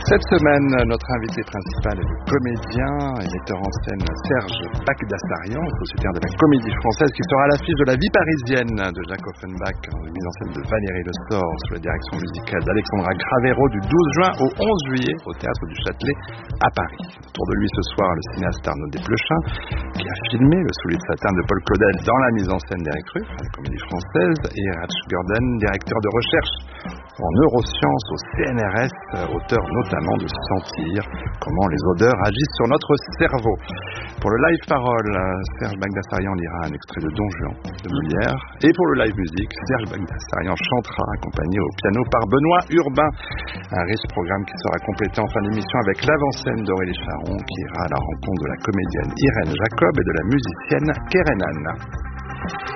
Cette semaine, notre invité principal est le comédien et metteur en scène Serge Bagdasarian, sociétaire de la Comédie Française, qui sera à l'affiche de La Vie parisienne de Jacques Offenbach, mise en scène de Valérie Le Sort, sous la direction musicale d'Alexandra Gravero, du 12 juin au 11 juillet au Théâtre du Châtelet à Paris. Autour de lui ce soir, le cinéaste Arnaud Desplechin, qui a filmé Le Soulier de satin de Paul Claudel dans la mise en scène d'Éric Ruff, à la Comédie Française, et Rach Gordon, directeur de recherche en neurosciences au CNRS, auteur notamment de Sentir, comment les odeurs agissent sur notre cerveau. Pour le live parole, Serge Bagdasarian lira un extrait de Don Juan de Molière. Et pour le live musique, Serge Bagdasarian chantera accompagné au piano par Benoît Urbain. Un riche programme qui sera complété en fin d'émission avec l'avant-scène d'Aurélie Charon qui ira à la rencontre de la comédienne Irène Jacob et de la musicienne Kerenan.